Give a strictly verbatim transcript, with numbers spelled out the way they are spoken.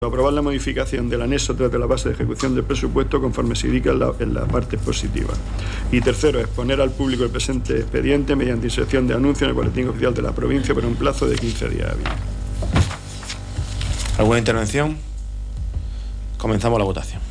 Aprobar la modificación del anexo tres de la base de ejecución del presupuesto conforme se indica en la, en la parte positiva. Y tercero, exponer al público el presente expediente mediante inserción de anuncio en el boletín oficial de la provincia por un plazo de quince días hábiles. ¿Alguna intervención? Comenzamos la votación.